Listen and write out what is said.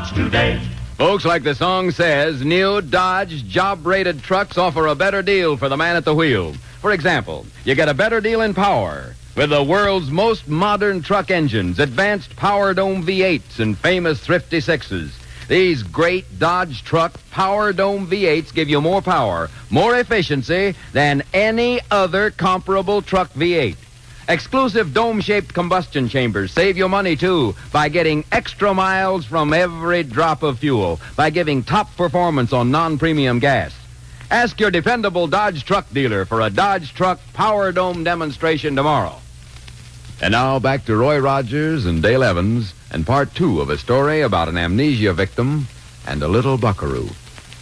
Dodge today. Folks, like the song says, new Dodge job-rated trucks offer a better deal for the man at the wheel. For example, you get a better deal in power with the world's most modern truck engines, advanced Power Dome V8s and famous Thrifty 6s. These great Dodge truck Power Dome V8s give you more power, more efficiency than any other comparable truck V8. Exclusive dome-shaped combustion chambers save you money, too, by getting extra miles from every drop of fuel, by giving top performance on non-premium gas. Ask your dependable Dodge truck dealer for a Dodge truck Power Dome demonstration tomorrow. And now back to Roy Rogers and Dale Evans and part 2 of a story about an amnesia victim and a little buckaroo.